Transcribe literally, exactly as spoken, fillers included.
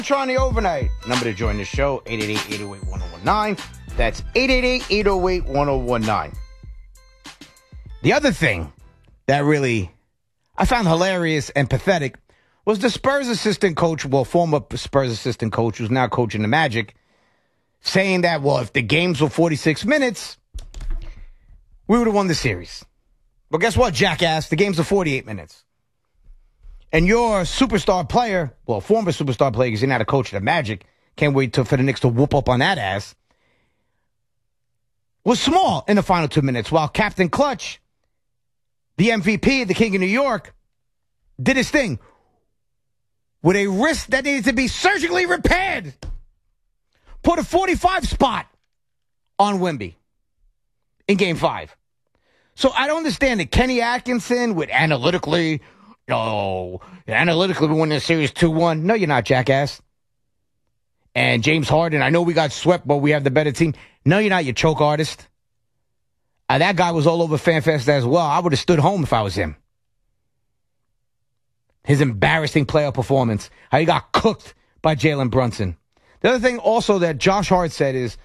On the overnight number to join the show, eight eight eight, eight oh eight, one oh one nine. That's eight eight eight, eight oh eight, one oh one nine. The other thing that really I found hilarious and pathetic was the Spurs assistant coach, well, former Spurs assistant coach who's now coaching the Magic, saying that, well, if the games were forty-six minutes, we would have won the series. Well, guess what, jackass? The games are forty-eight minutes. And your superstar player, well, former superstar player, because you're not a coach of the Magic, can't wait to, for the Knicks to whoop up on that ass, was small in the final two minutes, while Captain Clutch, the M V P, the King of New York, did his thing with a wrist that needed to be surgically repaired. Put a forty-five spot on Wemby in game five. So I don't understand that Kenny Atkinson with analytically... Oh, analytically, we won this series two one. No, you're not, jackass. And James Harden, I know we got swept, but we have the better team. No, you're not, you choke artist. Uh, that guy was all over FanFest as well. I would have stood home if I was him. His embarrassing playoff performance. How he got cooked by Jalen Brunson. The other thing also that Josh Hart said is,